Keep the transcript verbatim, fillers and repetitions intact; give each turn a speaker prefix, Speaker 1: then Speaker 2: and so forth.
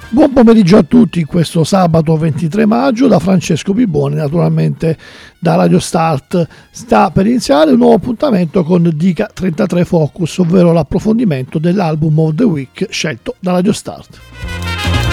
Speaker 1: Buon pomeriggio a tutti, questo sabato ventitré maggio da Francesco Piboni, naturalmente da Radio Start. Sta per iniziare un nuovo appuntamento con Dica trentatré Focus, ovvero l'approfondimento dell'album of the week scelto da Radio Start.